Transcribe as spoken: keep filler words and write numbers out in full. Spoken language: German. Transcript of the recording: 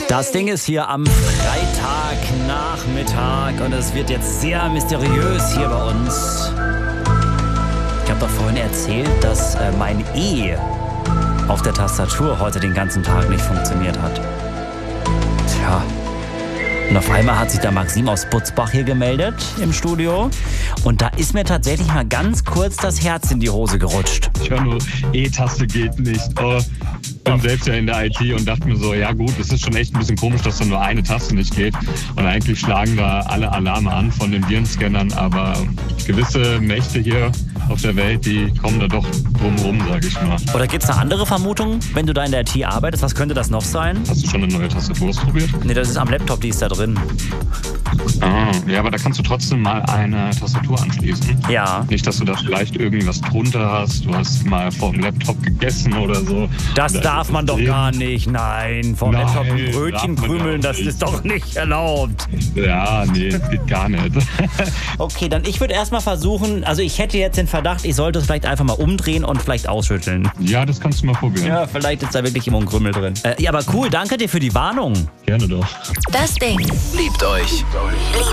Das Ding ist hier am Freitagnachmittag und es wird jetzt sehr mysteriös hier bei uns. Ich habe doch vorhin erzählt, dass äh, mein E auf der Tastatur heute den ganzen Tag nicht funktioniert hat. Tja. Und auf einmal hat sich der Maxim aus Butzbach hier gemeldet im Studio. Und da ist mir tatsächlich mal ganz kurz das Herz in die Hose gerutscht. Ich höre nur, E-Taste geht nicht. Oh, ich bin selbst ja in der I T und dachte mir so, ja gut, es ist schon echt ein bisschen komisch, dass da nur eine Taste nicht geht. Und eigentlich schlagen da alle Alarme an von den Virenscannern. Aber gewisse Mächte hier auf der Welt, die kommen da doch drum rum, sage ich mal. Oder gibt es eine andere Vermutung, wenn du da in der I T arbeitest? Was könnte das noch sein? Hast du schon eine neue Tastatur ausprobiert? Nee, das ist am Laptop, die ist da drin. Ah, ja, aber da kannst du trotzdem mal eine Tastatur anschließen. Ja. Nicht, dass du da vielleicht irgendwas drunter hast. Du hast mal vom Laptop gegessen oder so. Das Da darf man doch eben- gar nicht. Nein, vom Nein, Laptop ein Brötchen darf man krümeln, auch das nicht. ist doch nicht erlaubt. Ja, nee, geht gar nicht. Okay, dann ich würde erstmal versuchen, also ich hätte jetzt den Verdacht, ich sollte es vielleicht einfach mal umdrehen und vielleicht ausschütteln. Ja, das kannst du mal probieren. Ja, vielleicht ist da wirklich immer ein Krümel drin. Äh, ja, aber cool, danke dir für die Warnung. Gerne doch. Das Ding. Liebt euch.